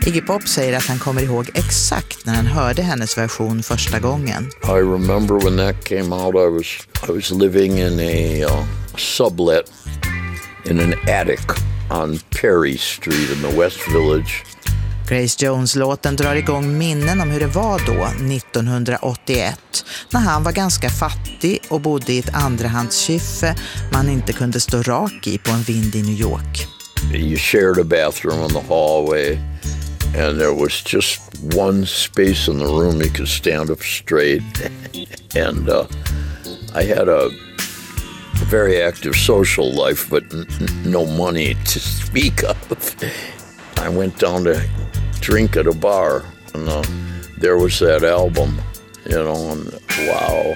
Iggy Pop säger att han kommer ihåg exakt när han hörde hennes version första gången. I remember when that came out, I was living in a sublet in an attic on Perry Street in the West Village. Grace Jones-låten drar igång minnen om hur det var då, 1981, när han var ganska fattig och bodde i ett andrahandskyffe man inte kunde stå rak i på en vind i New York. You shared a bathroom in the hallway, and there was just one space in the room you could stand up straight. And I had a very active social life, but no money to speak of. I went down to drink at a bar, and there was that album, and wow.